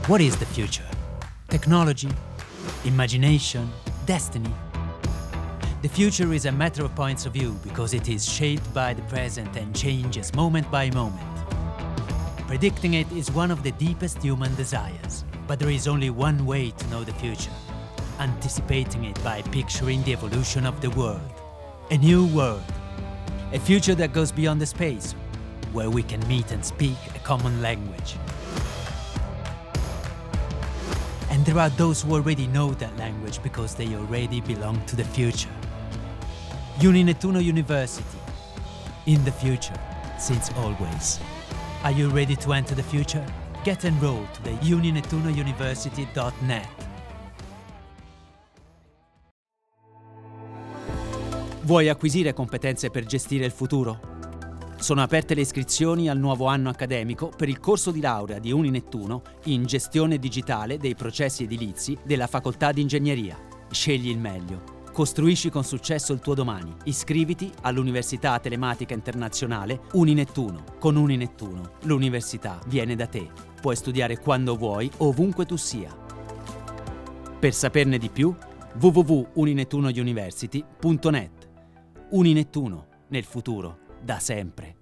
What is the future? Technology? Imagination? Destiny? The future is a matter of points of view because it is shaped by the present and changes moment by moment. Predicting it is one of the deepest human desires, but there is only one way to know the future: anticipating it by picturing the evolution of the world. A new world. A future that goes beyond the space, where we can meet and speak a common language. And there are those who already know that language because they already belong to the future. Uninettuno University. In the future, since always. Are you ready to enter the future? Get enrolled to the uninettunouniversity.net. Vuoi acquisire competenze per gestire il futuro? Sono aperte le iscrizioni al nuovo anno accademico per il corso di laurea di Uninettuno in gestione digitale dei processi edilizi della Facoltà di Ingegneria. Scegli il meglio. Costruisci con successo il tuo domani. Iscriviti all'Università Telematica Internazionale Uninettuno. Con Uninettuno, l'università viene da te. Puoi studiare quando vuoi, ovunque tu sia. Per saperne di più, www.uninettunouniversity.net. Uninettuno, nel futuro, da sempre.